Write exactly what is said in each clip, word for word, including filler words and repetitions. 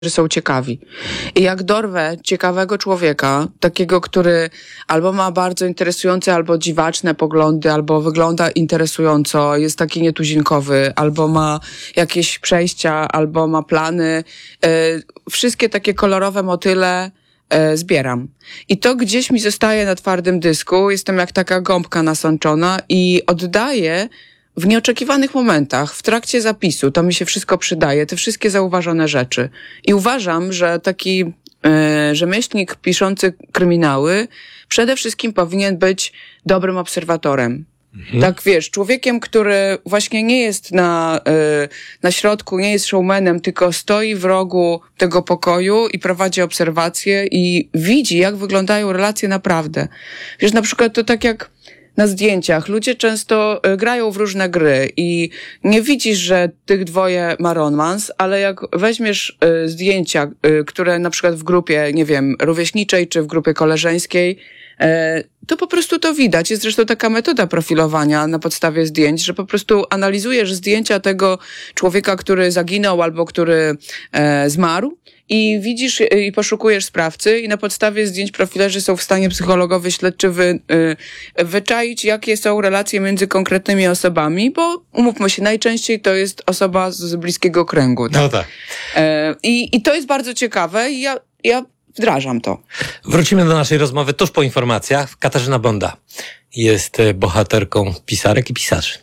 że są ciekawi. I jak dorwę ciekawego człowieka, takiego, który albo ma bardzo interesujące, albo dziwaczne poglądy, albo wygląda interesująco, jest taki nietuzinkowy, albo ma jakieś przejścia, albo ma plany, e, wszystkie takie kolorowe motyle e, zbieram. I to gdzieś mi zostaje na twardym dysku, jestem jak taka gąbka nasączona i oddaję w nieoczekiwanych momentach, w trakcie zapisu, to mi się wszystko przydaje, te wszystkie zauważone rzeczy. I uważam, że taki e, rzemieślnik piszący kryminały przede wszystkim powinien być dobrym obserwatorem. Mhm. Tak, wiesz, człowiekiem, który właśnie nie jest na, y, na środku, nie jest showmanem, tylko stoi w rogu tego pokoju i prowadzi obserwacje i widzi, jak wyglądają relacje naprawdę. Wiesz, na przykład to tak jak na zdjęciach. Ludzie często y, grają w różne gry i nie widzisz, że tych dwoje ma romans, ale jak weźmiesz y, zdjęcia, y, które na przykład w grupie, nie wiem, rówieśniczej czy w grupie koleżeńskiej, to po prostu to widać. Jest zresztą taka metoda profilowania na podstawie zdjęć, że po prostu analizujesz zdjęcia tego człowieka, który zaginął albo który e, zmarł i widzisz i poszukujesz sprawcy i na podstawie zdjęć profilerzy są w stanie psychologowie, śledczy wy, y, wyczaić, jakie są relacje między konkretnymi osobami, bo umówmy się, najczęściej to jest osoba z bliskiego kręgu. Tak? No tak. E, i, I to jest bardzo ciekawe i ja, ja wdrażam to. Wrócimy do naszej rozmowy tuż po informacjach. Katarzyna Bonda jest bohaterką pisarek i pisarzy.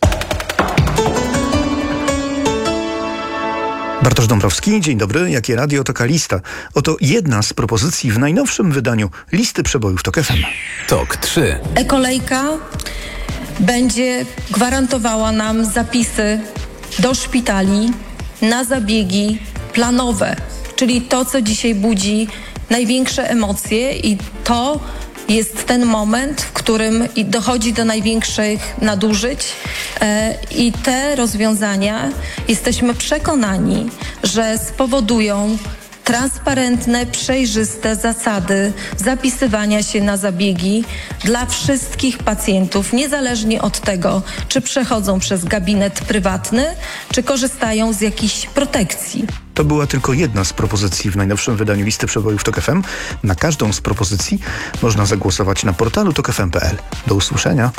Bartosz Dąbrowski, dzień dobry. Jakie radio, taka lista. Oto jedna z propozycji w najnowszym wydaniu listy przebojów TOK F M. TOK trzy. E-kolejka będzie gwarantowała nam zapisy do szpitali na zabiegi planowe, czyli to, co dzisiaj budzi największe emocje i to jest ten moment, w którym dochodzi do największych nadużyć i te rozwiązania, jesteśmy przekonani, że spowodują transparentne, przejrzyste zasady zapisywania się na zabiegi dla wszystkich pacjentów, niezależnie od tego, czy przechodzą przez gabinet prywatny, czy korzystają z jakichś protekcji. To była tylko jedna z propozycji w najnowszym wydaniu listy przebojów TOK F M. Na każdą z propozycji można zagłosować na portalu tok f m kropka p l. Do usłyszenia.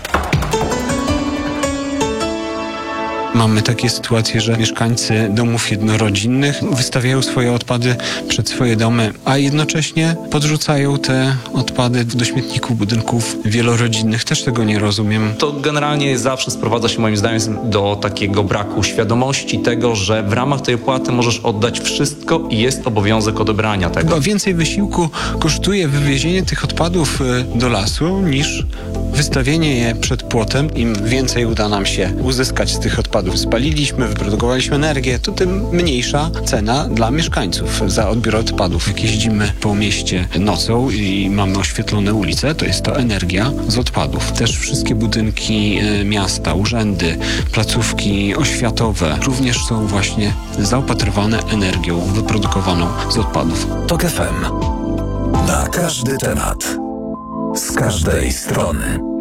Mamy takie sytuacje, że mieszkańcy domów jednorodzinnych wystawiają swoje odpady przed swoje domy, a jednocześnie podrzucają te odpady do śmietników budynków wielorodzinnych. Też tego nie rozumiem. To generalnie zawsze sprowadza się moim zdaniem do takiego braku świadomości tego, że w ramach tej opłaty możesz oddać wszystko i jest obowiązek odebrania tego. Chyba więcej wysiłku kosztuje wywiezienie tych odpadów do lasu niż wystawienie je przed płotem. Im więcej uda nam się uzyskać z tych odpadów, spaliliśmy, wyprodukowaliśmy energię, to tym mniejsza cena dla mieszkańców za odbiór odpadów. Jak jeździmy po mieście nocą i mamy oświetlone ulice, to jest to energia z odpadów. Też wszystkie budynki miasta, urzędy, placówki oświatowe również są właśnie zaopatrywane energią wyprodukowaną z odpadów. TOK F M. Na każdy temat. Z każdej strony.